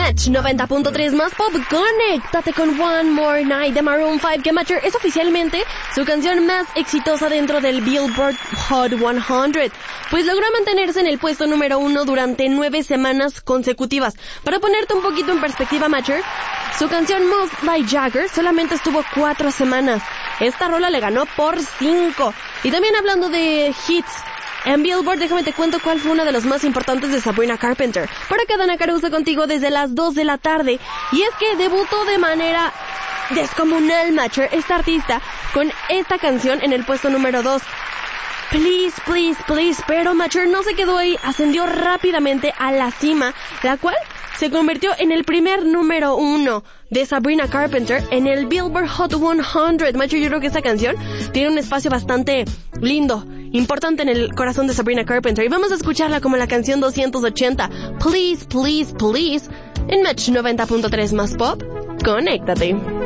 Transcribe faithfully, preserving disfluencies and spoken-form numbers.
Match noventa punto tres más pop, conéctate con One More Night de Maroon five, que Matcher es oficialmente su canción más exitosa dentro del Billboard Hot cien, pues logró mantenerse en el puesto número uno durante nueve semanas consecutivas. Para ponerte un poquito en perspectiva, Matcher, su canción Move Like Jagger solamente estuvo cuatro semanas. Esta rola le ganó por cinco. Y también hablando de hits en Billboard, déjame te cuento cuál fue uno de los más importantes de Sabrina Carpenter. Por acá Dana Caruso contigo desde las dos de la tarde. Y es que debutó de manera descomunal, Matcher, esta artista, con esta canción en el puesto número dos. Please, please, please. Pero Matcher no se quedó ahí, ascendió rápidamente a la cima, la cual se convirtió en el primer número uno de Sabrina Carpenter en el Billboard Hot cien. Matcher, yo creo que esta canción tiene un espacio bastante lindo, importante en el corazón de Sabrina Carpenter. Y vamos a escucharla como la canción doscientos ochenta, Please, Please, Please, en Match noventa punto tres más pop. Conéctate.